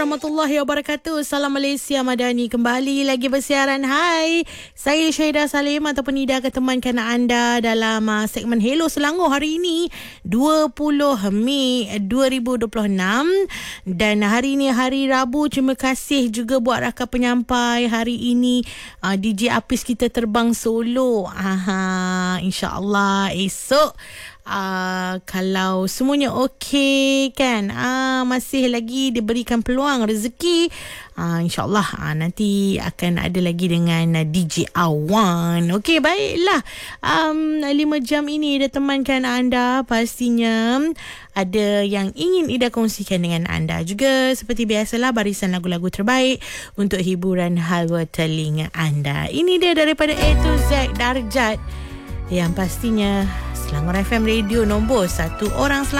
Warahmatullahi wabarakatuh. Salam Malaysia Madani kembali lagi bersiaran. Hai, saya Syahidah Salim ataupun Nida akan temankan anda dalam segmen Hello Selangor hari ini 20 Mei 2026 dan hari ini hari Rabu. Terima kasih juga buat rakan penyampai hari ini. DJ Apis kita terbang solo. InsyaAllah esok kalau semuanya okey kan, masih lagi diberikan peluang rezeki, InsyaAllah nanti akan ada lagi dengan DJ Awan. Okey, baiklah, 5 jam ini dah temankan anda. Pastinya ada yang ingin Ida kongsikan dengan anda juga. Seperti biasalah, barisan lagu-lagu terbaik untuk hiburan halwa telinga anda. Ini dia daripada A to Z Darjat, yang pastinya Selangor FM Radio nombor 1 orang Selangor.